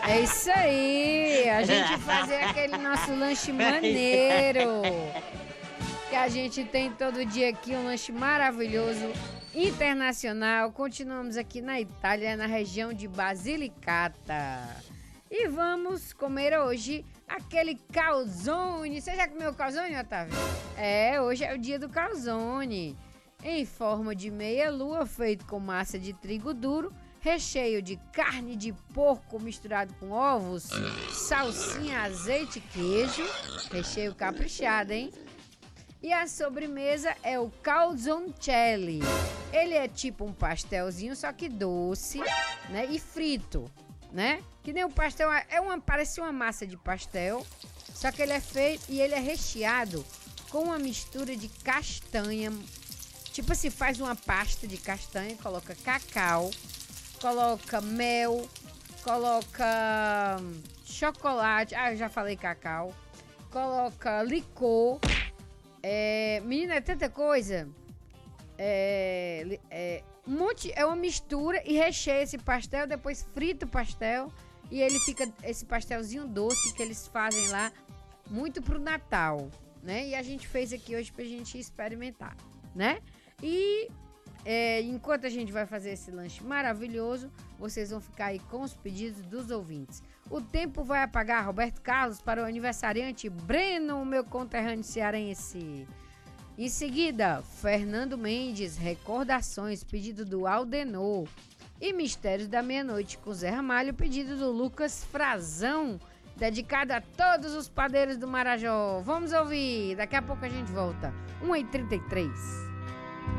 É isso aí, a gente fazer aquele nosso lanche maneiro. Que a gente tem todo dia aqui, um lanche maravilhoso, internacional. Continuamos aqui na Itália, na região de Basilicata. E vamos comer hoje aquele calzone. Você já comeu calzone, Otávio? Hoje é o dia do calzone. Em forma de meia-lua, feito com massa de trigo duro, recheio de carne de porco misturado com ovos, salsinha, azeite e queijo. Recheio caprichado, hein? E a sobremesa é o calzoncelli. Ele é tipo um pastelzinho, só que doce, né? E frito, né? Que nem o pastel, parece uma massa de pastel, só que ele é feito e ele é recheado com uma mistura de castanha. Tipo assim, faz uma pasta de castanha, coloca cacau, coloca mel, coloca chocolate, eu já falei cacau, coloca licor. Menina, é tanta coisa. É uma mistura e recheia esse pastel, depois frita o pastel e ele fica esse pastelzinho doce que eles fazem lá muito pro Natal, né? E a gente fez aqui hoje pra gente experimentar, né? E enquanto a gente vai fazer esse lanche maravilhoso, vocês vão ficar aí com os pedidos dos ouvintes. O tempo vai apagar Roberto Carlos para o aniversariante Breno, meu conterrâneo cearense. Em seguida, Fernando Mendes, Recordações, pedido do Aldenor. E Mistérios da Meia-Noite com Zé Ramalho, pedido do Lucas Frazão, dedicado a todos os padeiros do Marajó. Vamos ouvir, daqui a pouco a gente volta. 1h33.